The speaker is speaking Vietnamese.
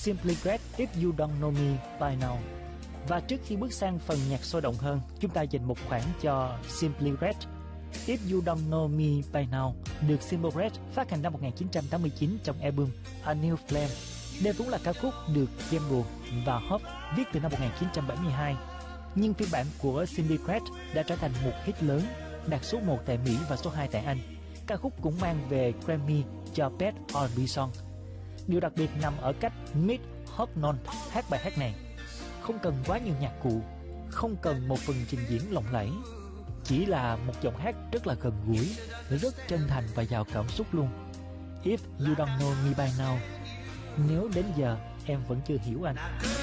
Simply Red, If You Don't Know Me By Now. Và trước khi bước sang phần nhạc sôi động hơn, chúng ta dành một khoảng cho Simply Red. If You Don't Know Me By Now được Simply Red phát hành năm 1989 trong album A New Flame. Đây vốn là ca khúc được Gamble và Hop viết từ năm 1972, nhưng phiên bản của Simply Red đã trở thành một hit lớn, đạt số 1 tại Mỹ và số 2 tại Anh. Ca khúc cũng mang về Grammy cho Best R&B Song. Điều đặc biệt nằm ở cách Mick Hucknall hát bài hát này. Không cần quá nhiều nhạc cụ, không cần một phần trình diễn lộng lẫy, chỉ là một giọng hát rất là gần gũi, rất chân thành và giàu cảm xúc luôn. If You Don't Know Me By Now, nếu đến giờ em vẫn chưa hiểu anh.